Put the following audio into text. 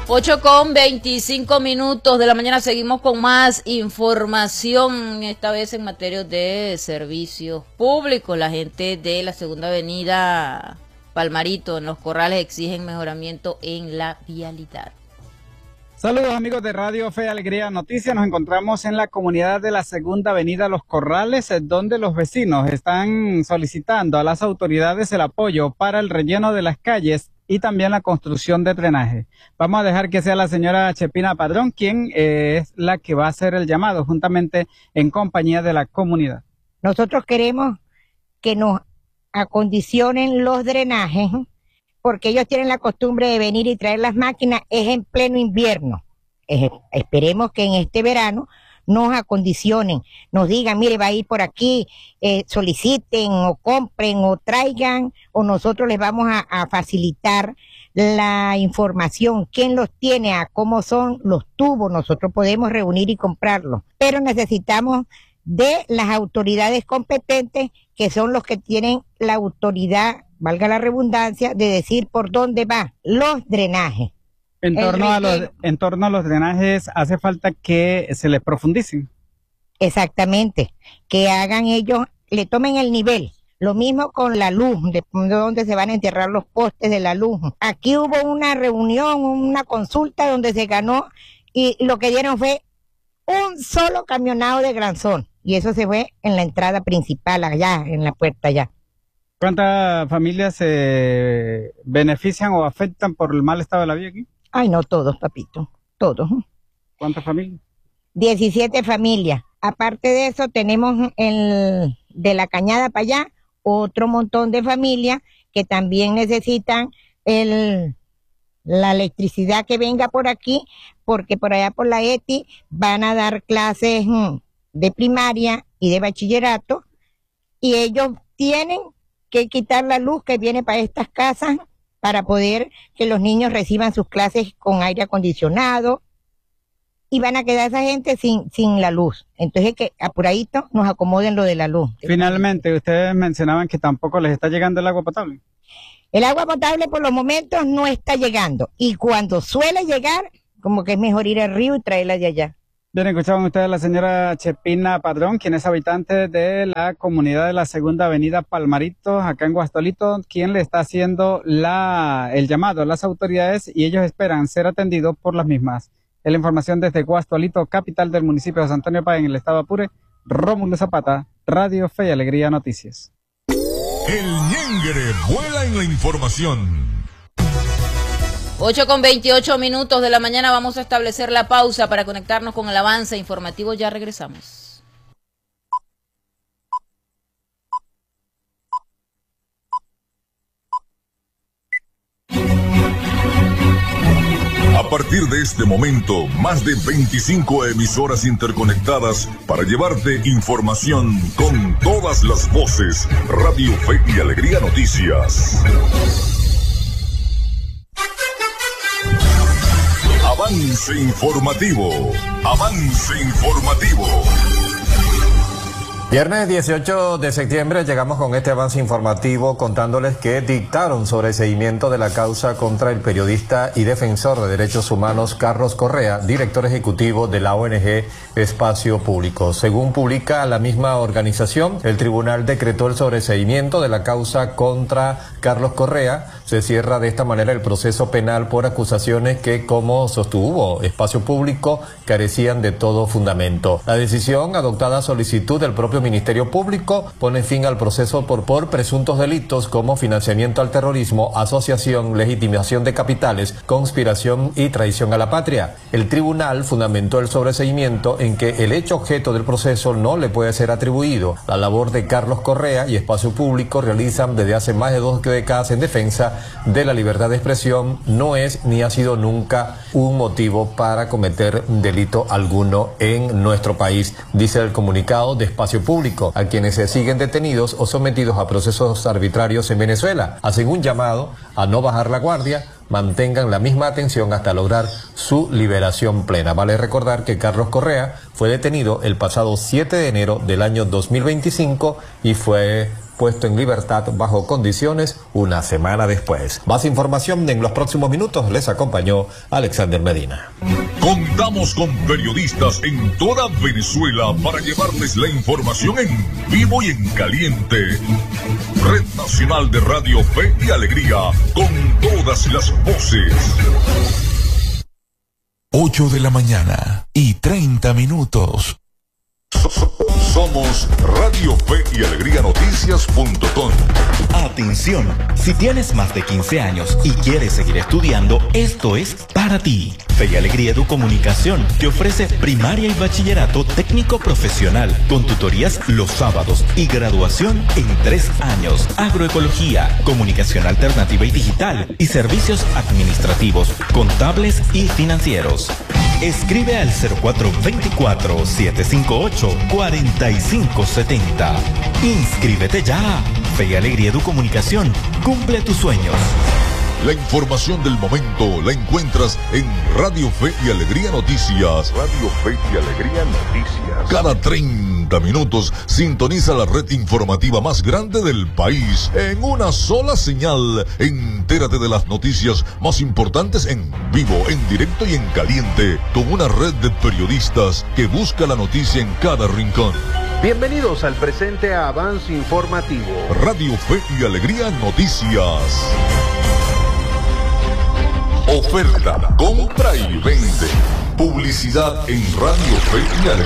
8:25 de la mañana, seguimos con más información, esta vez en materia de servicios públicos. La gente de la Segunda Avenida Palmarito en Los Corrales exigen mejoramiento en la vialidad. Saludos amigos de Radio Fe y Alegría Noticias. Nos encontramos en la comunidad de la Segunda Avenida Los Corrales, donde los vecinos están solicitando a las autoridades el apoyo para el relleno de las calles y también la construcción de drenaje. Vamos a dejar que sea la señora Chepina Padrón quien es la que va a hacer el llamado, juntamente en compañía de la comunidad. Nosotros queremos que nos acondicionen los drenajes, porque ellos tienen la costumbre de venir y traer las máquinas, es en pleno invierno. Esperemos que en este verano nos acondicionen, nos digan, mire, va a ir por aquí, soliciten o compren o traigan, o nosotros les vamos a facilitar la información, quién los tiene, a cómo son los tubos, nosotros podemos reunir y comprarlos, pero necesitamos de las autoridades competentes, que son los que tienen la autoridad, valga la redundancia, de decir por dónde van los drenajes. En torno a los drenajes, hace falta que se les profundicen. Exactamente, que hagan ellos, le tomen el nivel. Lo mismo con la luz, de donde se van a enterrar los postes de la luz. Aquí hubo una reunión, una consulta donde se ganó y lo que dieron fue un solo camionado de granzón. Y eso se fue en la entrada principal, allá, en la puerta allá. ¿Cuántas familias se benefician o afectan por el mal estado de la vía aquí? Ay, no, todos, papito, todos. ¿Cuántas familias? 17 familias. Aparte de eso, tenemos de la Cañada para allá, otro montón de familias que también necesitan la electricidad que venga por aquí, porque por allá por la ETI van a dar clases de primaria y de bachillerato, y ellos tienen que quitar la luz que viene para estas casas para poder que los niños reciban sus clases con aire acondicionado, y van a quedar esa gente sin la luz. Entonces que apuradito nos acomoden lo de la luz. Finalmente, ustedes mencionaban que tampoco les está llegando el agua potable. El agua potable por los momentos no está llegando, y cuando suele llegar, como que es mejor ir al río y traerla de allá. Bien, escuchaban ustedes a la señora Chepina Padrón, quien es habitante de la comunidad de la Segunda Avenida Palmarito, acá en Guastolito, quien le está haciendo el llamado a las autoridades, y ellos esperan ser atendidos por las mismas. Es la información desde Guastolito, capital del municipio de San Antonio Páez, en el estado Apure. Rómulo Zapata, Radio Fe y Alegría Noticias. El ñengre vuela en la información. 8:28 de la mañana, vamos a establecer la pausa para conectarnos con el avance informativo. Ya regresamos. A partir de este momento, más de 25 emisoras interconectadas para llevarte información con todas las voces. Radio Fe y Alegría Noticias. Avance informativo. Avance informativo. Viernes 18 de septiembre llegamos con este avance informativo contándoles que dictaron sobre el seguimiento de la causa contra el periodista y defensor de derechos humanos Carlos Correa, director ejecutivo de la ONG Espacio Público. Según publica la misma organización, el tribunal decretó el sobreseimiento de la causa contra Carlos Correa. Se cierra de esta manera el proceso penal por acusaciones que, como sostuvo Espacio Público, carecían de todo fundamento. La decisión, adoptada a solicitud del propio Ministerio Público, pone fin al proceso por presuntos delitos como financiamiento al terrorismo, asociación, legitimación de capitales, conspiración y traición a la patria. El tribunal fundamentó el sobreseimiento en que el hecho objeto del proceso no le puede ser atribuido. La labor de Carlos Correa y Espacio Público realizan desde hace más de 2 décadas en defensa de la libertad de expresión. No es ni ha sido nunca un motivo para cometer delito alguno en nuestro país, dice el comunicado de Espacio Público. A quienes se siguen detenidos o sometidos a procesos arbitrarios en Venezuela hacen un llamado a no bajar la guardia, mantengan la misma atención hasta lograr su liberación plena. Vale recordar que Carlos Correa fue detenido el pasado 7 de enero del año 2025 y fue puesto en libertad bajo condiciones una semana después. Más información en los próximos minutos. Les acompañó Alexander Medina. Contamos con periodistas en toda Venezuela para llevarles la información en vivo y en caliente. Red Nacional de Radio Fe y Alegría, con todas las voces. 8 de la mañana y 30 minutos. Somos Radio Fe y Alegría Noticias.com. Atención, si tienes más de 15 años y quieres seguir estudiando, esto es para ti. Fe y Alegría Educomunicación te ofrece primaria y bachillerato técnico profesional con tutorías los sábados y graduación en 3 años. Agroecología, comunicación alternativa y digital y servicios administrativos, contables y financieros. Escribe al 0424-758-4570. Inscríbete ya. Fe y Alegría Educomunicación cumple tus sueños. La información del momento la encuentras en Radio Fe y Alegría Noticias. Radio Fe y Alegría Noticias. Cada 30 minutos sintoniza la red informativa más grande del país en una sola señal. Entérate de las noticias más importantes en vivo, en directo y en caliente, con una red de periodistas que busca la noticia en cada rincón. Bienvenidos al presente avance informativo. Radio Fe y Alegría Noticias. Oferta, compra y vende. Publicidad en Radio Fe y Alegría.